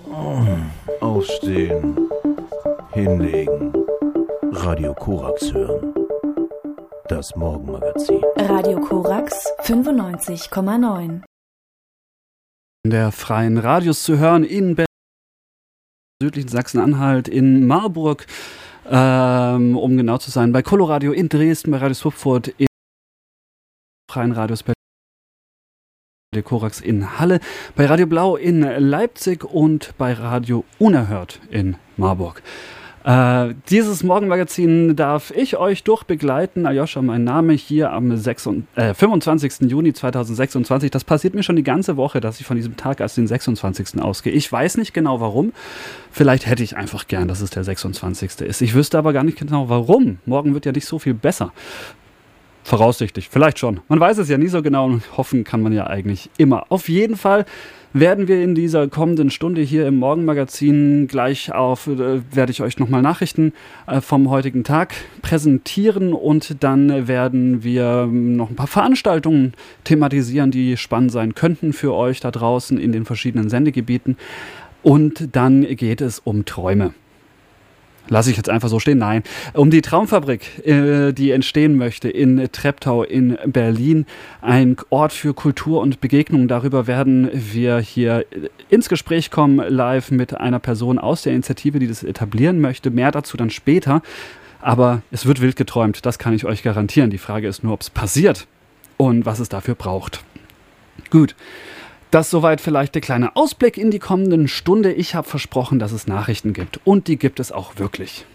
Aufstehen, hinlegen, Radio Korax hören. Das Morgenmagazin. Radio Korax 95,9. Der freien Radios zu hören in Berlin, südlichen Sachsen-Anhalt, in Marburg, um genau zu sein, bei Coloradio in Dresden, bei Radio Swupfurt, in freien Radios Berlin, Radio Korax in Halle, bei Radio Blau in Leipzig und bei Radio Unerhört in Marburg. Dieses Morgenmagazin darf ich euch durchbegleiten. Aljoscha, mein Name, hier am 25. Juni 2026. Das passiert mir schon die ganze Woche, dass ich von diesem Tag als den 26. ausgehe. Ich weiß nicht genau warum. Vielleicht hätte ich einfach gern, dass es der 26. ist. Ich wüsste aber gar nicht genau warum. Morgen wird ja nicht so viel besser. Voraussichtlich, vielleicht schon. Man weiß es ja nie so genau und hoffen kann man ja eigentlich immer. Auf jeden Fall werden wir in dieser kommenden Stunde hier im Morgenmagazin gleich werde ich euch nochmal Nachrichten vom heutigen Tag präsentieren und dann werden wir noch ein paar Veranstaltungen thematisieren, die spannend sein könnten für euch da draußen in den verschiedenen Sendegebieten. Und dann geht es um Träume. Lasse ich jetzt einfach so stehen? Nein. Um die Traumfabrik, die entstehen möchte in Treptow in Berlin. Ein Ort für Kultur und Begegnung. Darüber werden wir hier ins Gespräch kommen, live mit einer Person aus der Initiative, die das etablieren möchte. Mehr dazu dann später. Aber es wird wild geträumt, das kann ich euch garantieren. Die Frage ist nur, ob es passiert und was es dafür braucht. Gut. Das soweit vielleicht der kleine Ausblick in die kommenden Stunde. Ich habe versprochen, dass es Nachrichten gibt. Und die gibt es auch wirklich.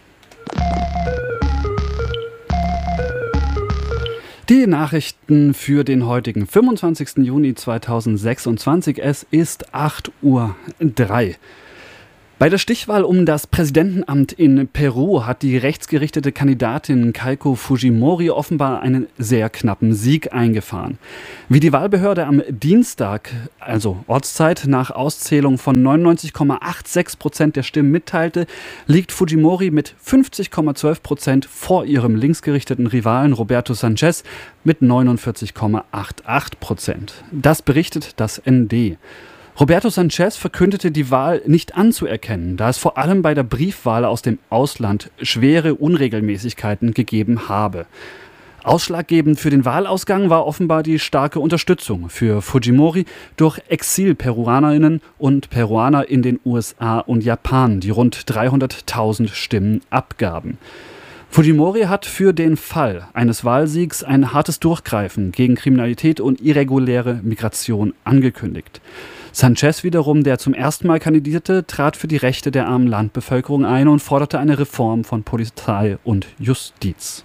Die Nachrichten für den heutigen 25. Juni 2026. Es ist 8:03 Uhr. Bei der Stichwahl um das Präsidentenamt in Peru hat die rechtsgerichtete Kandidatin Keiko Fujimori offenbar einen sehr knappen Sieg eingefahren. Wie die Wahlbehörde am Dienstag, also Ortszeit, nach Auszählung von 99,86% der Stimmen mitteilte, liegt Fujimori mit 50,12% vor ihrem linksgerichteten Rivalen Roberto Sanchez mit 49,88%. Das berichtet das ND. Roberto Sanchez verkündete, die Wahl nicht anzuerkennen, da es vor allem bei der Briefwahl aus dem Ausland schwere Unregelmäßigkeiten gegeben habe. Ausschlaggebend für den Wahlausgang war offenbar die starke Unterstützung für Fujimori durch Exil-Peruanerinnen und Peruaner in den USA und Japan, die rund 300.000 Stimmen abgaben. Fujimori hat für den Fall eines Wahlsiegs ein hartes Durchgreifen gegen Kriminalität und irreguläre Migration angekündigt. Sanchez wiederum, der zum ersten Mal kandidierte, trat für die Rechte der armen Landbevölkerung ein und forderte eine Reform von Polizei und Justiz.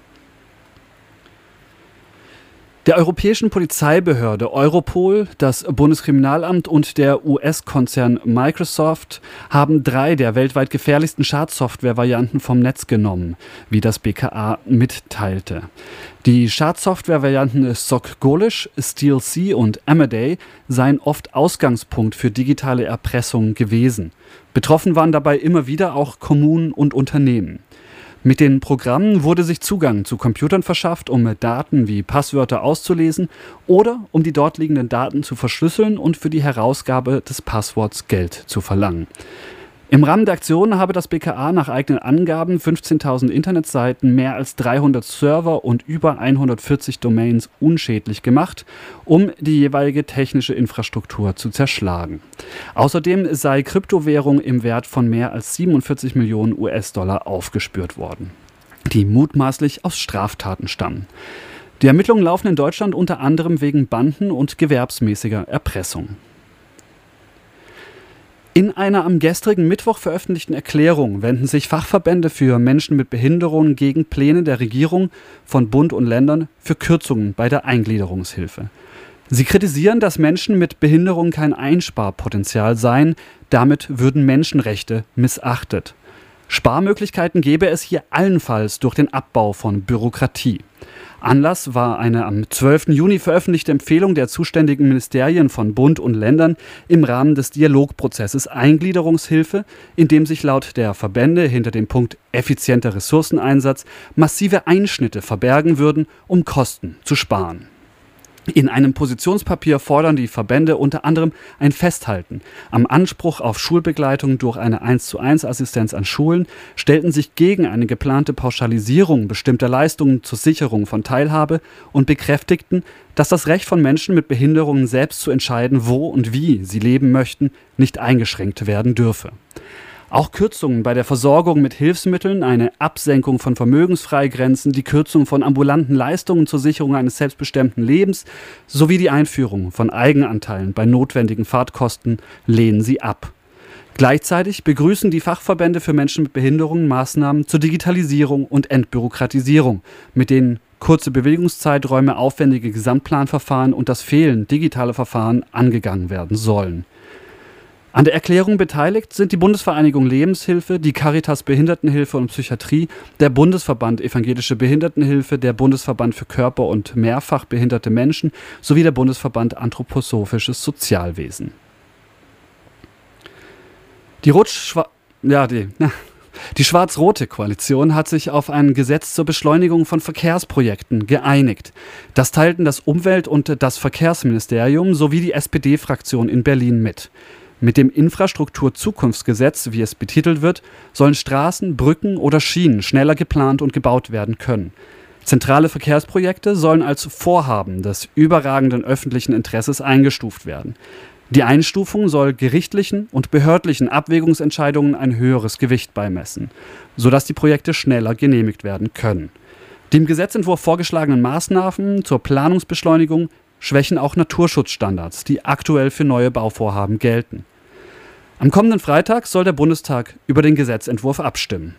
Der europäischen Polizeibehörde Europol, das Bundeskriminalamt und der US-Konzern Microsoft haben 3 der weltweit gefährlichsten Schadsoftware-Varianten vom Netz genommen, wie das BKA mitteilte. Die Schadsoftware-Varianten SOC Golish, Steel Sea und Amaday seien oft Ausgangspunkt für digitale Erpressung gewesen. Betroffen waren dabei immer wieder auch Kommunen und Unternehmen. Mit den Programmen wurde sich Zugang zu Computern verschafft, um Daten wie Passwörter auszulesen oder um die dort liegenden Daten zu verschlüsseln und für die Herausgabe des Passworts Geld zu verlangen. Im Rahmen der Aktion habe das BKA nach eigenen Angaben 15.000 Internetseiten, mehr als 300 Server und über 140 Domains unschädlich gemacht, um die jeweilige technische Infrastruktur zu zerschlagen. Außerdem sei Kryptowährung im Wert von mehr als 47 Millionen US-Dollar aufgespürt worden, die mutmaßlich aus Straftaten stammen. Die Ermittlungen laufen in Deutschland unter anderem wegen Banden- und gewerbsmäßiger Erpressung. In einer am gestrigen Mittwoch veröffentlichten Erklärung wenden sich Fachverbände für Menschen mit Behinderungen gegen Pläne der Regierung von Bund und Ländern für Kürzungen bei der Eingliederungshilfe. Sie kritisieren, dass Menschen mit Behinderung kein Einsparpotenzial seien, damit würden Menschenrechte missachtet. Sparmöglichkeiten gäbe es hier allenfalls durch den Abbau von Bürokratie. Anlass war eine am 12. Juni veröffentlichte Empfehlung der zuständigen Ministerien von Bund und Ländern im Rahmen des Dialogprozesses Eingliederungshilfe, in dem sich laut der Verbände hinter dem Punkt effizienter Ressourceneinsatz massive Einschnitte verbergen würden, um Kosten zu sparen. In einem Positionspapier fordern die Verbände unter anderem ein Festhalten am Anspruch auf Schulbegleitung durch eine 1:1-Assistenz an Schulen, stellten sich gegen eine geplante Pauschalisierung bestimmter Leistungen zur Sicherung von Teilhabe und bekräftigten, dass das Recht von Menschen mit Behinderungen selbst zu entscheiden, wo und wie sie leben möchten, nicht eingeschränkt werden dürfe. Auch Kürzungen bei der Versorgung mit Hilfsmitteln, eine Absenkung von Vermögensfreigrenzen, die Kürzung von ambulanten Leistungen zur Sicherung eines selbstbestimmten Lebens sowie die Einführung von Eigenanteilen bei notwendigen Fahrtkosten lehnen sie ab. Gleichzeitig begrüßen die Fachverbände für Menschen mit Behinderungen Maßnahmen zur Digitalisierung und Entbürokratisierung, mit denen kurze Bewegungszeiträume, aufwendige Gesamtplanverfahren und das Fehlen digitaler Verfahren angegangen werden sollen. An der Erklärung beteiligt sind die Bundesvereinigung Lebenshilfe, die Caritas Behindertenhilfe und Psychiatrie, der Bundesverband Evangelische Behindertenhilfe, der Bundesverband für Körper- und mehrfach behinderte Menschen sowie der Bundesverband Anthroposophisches Sozialwesen. Die schwarz-rote Koalition hat sich auf ein Gesetz zur Beschleunigung von Verkehrsprojekten geeinigt. Das teilten das Umwelt- und das Verkehrsministerium sowie die SPD-Fraktion in Berlin mit. Mit dem Infrastrukturzukunftsgesetz, wie es betitelt wird, sollen Straßen, Brücken oder Schienen schneller geplant und gebaut werden können. Zentrale Verkehrsprojekte sollen als Vorhaben des überragenden öffentlichen Interesses eingestuft werden. Die Einstufung soll gerichtlichen und behördlichen Abwägungsentscheidungen ein höheres Gewicht beimessen, sodass die Projekte schneller genehmigt werden können. Die im Gesetzentwurf vorgeschlagenen Maßnahmen zur Planungsbeschleunigung schwächen auch Naturschutzstandards, die aktuell für neue Bauvorhaben gelten. Am kommenden Freitag soll der Bundestag über den Gesetzentwurf abstimmen.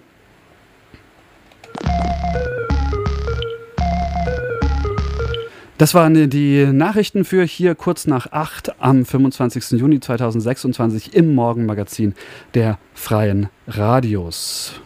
Das waren die Nachrichten für hier kurz nach 8 am 25. Juni 2026 im Morgenmagazin der Freien Radios.